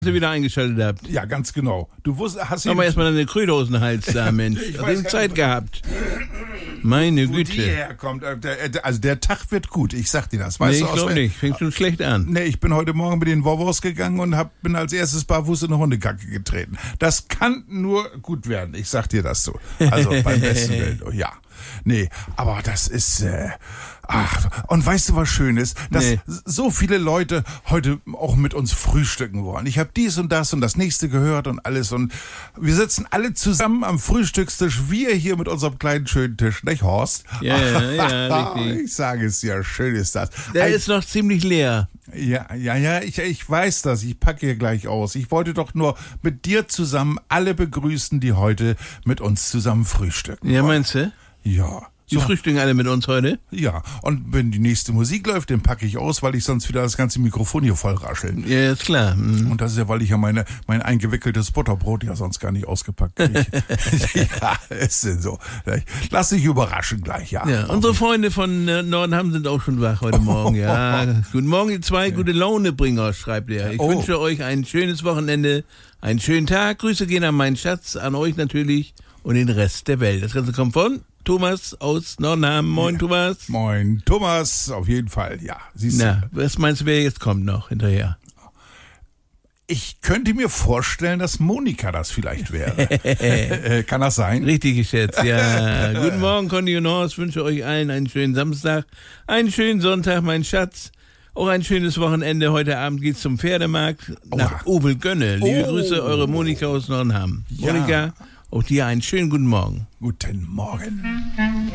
Sie wieder eingeschaltet habt. Ja, ganz genau. Du hast Haben wir erstmal eine Kröte aus dem Hals da, Mensch. Auf jeden Zeit gehabt. Meine Güte. Wo die herkommt. Also der Tag wird gut, ich sag dir das. Nee, Weißt ich du, glaube nicht. Fängt schon schlecht an. Nee, ich bin heute Morgen mit den Wovos gegangen und bin als erstes barfuß in eine Hundekacke getreten. Das kann nur gut werden, ich sag dir das so. Also beim besten Willen, ja. Nee, aber das ist, und weißt du, was schön ist? Dass so viele Leute heute auch mit uns frühstücken wollen. Ich habe dies und das nächste gehört und alles und wir sitzen alle zusammen am Frühstückstisch, wir hier mit unserem kleinen schönen Tisch, nicht Horst? Ja, richtig. Ich sage es ja, schön ist das. Der ist noch ziemlich leer. Ja, ich weiß das, ich packe hier gleich aus. Ich wollte doch nur mit dir zusammen alle begrüßen, die heute mit uns zusammen frühstücken. Ja, meinst du? Ja. Die frühstücken alle mit uns heute? Ja, und wenn die nächste Musik läuft, dann packe ich aus, weil ich sonst wieder das ganze Mikrofon hier voll raschel. Ja, ist klar. Und das ist ja, weil ich ja mein eingewickeltes Butterbrot ja sonst gar nicht ausgepackt kriege. Ja, ist denn so. Lass dich überraschen gleich, ja. Ja, unsere Freunde von Nordenham sind auch schon wach heute Morgen. Ja, guten Morgen, ihr zwei gute Launebringer, schreibt er. Ich wünsche euch ein schönes Wochenende, einen schönen Tag. Grüße gehen an meinen Schatz, an euch natürlich und den Rest der Welt. Das Ganze kommt von Thomas aus Nordenham. Moin, Thomas. Moin, Thomas, auf jeden Fall, ja. Siehst du? Was meinst du, wer jetzt kommt noch hinterher? Ich könnte mir vorstellen, dass Monika das vielleicht wäre. Kann das sein? Richtig geschätzt, ja. Guten Morgen, Conny und Horst. Wünsche euch allen einen schönen Samstag, einen schönen Sonntag, mein Schatz. Auch ein schönes Wochenende. Heute Abend geht's zum Pferdemarkt nach Obelgönne. Liebe Grüße, eure Monika aus Nordenham. Ja. Monika, auch dir einen schönen guten Morgen. Guten Morgen.